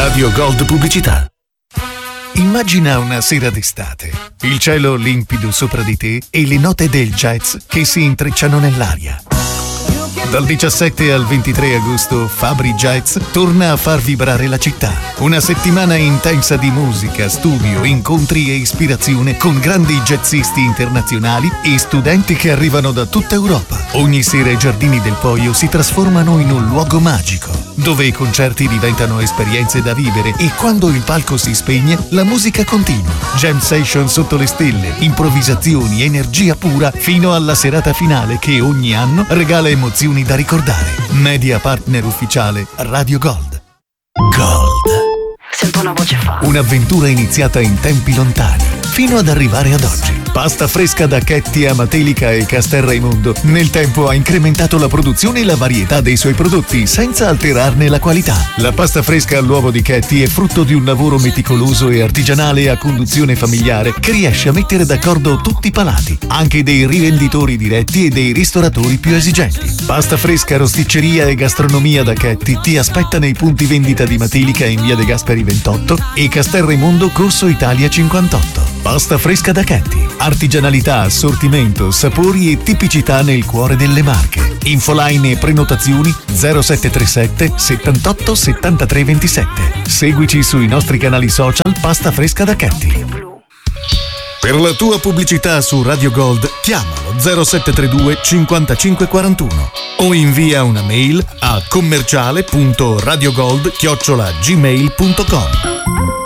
Radio Gold Pubblicità. Immagina una sera d'estate, il cielo limpido sopra di te e le note del jazz che si intrecciano nell'aria. Dal 17 al 23 agosto Fabri Jazz torna a far vibrare la città. Una settimana intensa di musica, studio, incontri e ispirazione con grandi jazzisti internazionali e studenti che arrivano da tutta Europa. Ogni sera i Giardini del Poio si trasformano in un luogo magico, dove i concerti diventano esperienze da vivere e quando il palco si spegne, la musica continua. Jam session sotto le stelle, improvvisazioni, energia pura fino alla serata finale che ogni anno regala emozioni da ricordare. Media partner ufficiale Radio Gold. Gold. Sento una voce fa. Un'avventura iniziata in tempi lontani, fino ad arrivare ad oggi. Pasta fresca da Chetti, Amatelica e Castelraimondo nel tempo ha incrementato la produzione e la varietà dei suoi prodotti senza alterarne la qualità. La pasta fresca all'uovo di Chetti è frutto di un lavoro meticoloso e artigianale a conduzione familiare che riesce a mettere d'accordo tutti i palati, anche dei rivenditori diretti e dei ristoratori più esigenti. Pasta fresca, rosticceria e gastronomia da Chetti ti aspetta nei punti vendita di Matelica in via De Gasperi 28 e Castelraimondo Corso Italia 58. Pasta fresca da Chetti. Artigianalità, assortimento, sapori e tipicità nel cuore delle Marche. Infoline e prenotazioni 0737 78 73 27. Seguici sui nostri canali social Pasta fresca da Chetti. Per la tua pubblicità su Radio Gold chiamalo 0732 55 41 o invia una mail a commerciale.radiogold@gmail.com.